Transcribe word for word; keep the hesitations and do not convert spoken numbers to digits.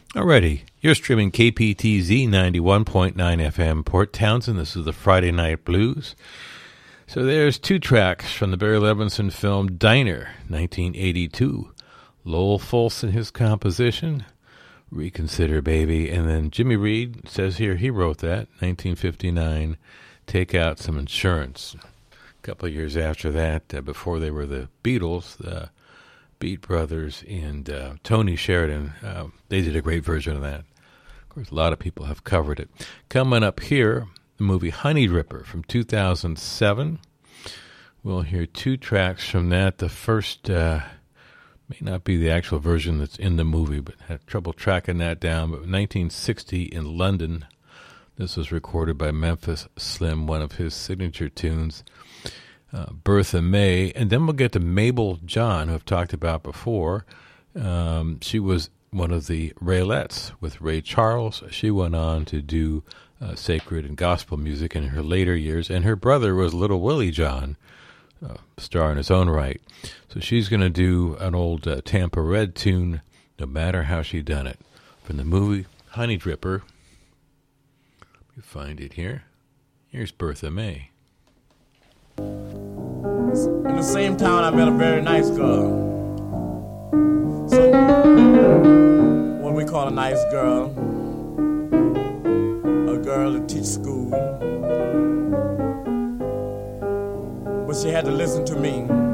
Alrighty, you're streaming K P T Z ninety-one point nine F M Port Townsend. This is the Friday Night Blues. So there's two tracks from the Barry Levinson film Diner, nineteen eighty-two. Lowell Fulson, his composition, Reconsider Baby. And then Jimmy Reed, says here he wrote that, nineteen fifty-nine, Take Out Some Insurance. A couple of years after that, uh, before they were the Beatles, the Beat Brothers and uh, Tony Sheridan, uh, they did a great version of that. Of course, a lot of people have covered it. Coming up here, the movie Honeydripper from two thousand seven. We'll hear two tracks from that. The first uh, may not be the actual version that's in the movie, but had trouble tracking that down. But nineteen sixty in London, this was recorded by Memphis Slim, one of his signature tunes. Uh, Bertha May, and then we'll get to Mabel John, who I've talked about before. Um, she was one of the Raylettes with Ray Charles. She went on to do uh, sacred and gospel music in her later years, and her brother was Little Willie John, uh, star in his own right. So she's going to do an old uh, Tampa Red tune, No Matter How She Done It, from the movie Honeydripper. You find it here. Here's Bertha May. In the same town, I met a very nice girl. So, what we call a nice girl, a girl that teach school, but she had to listen to me.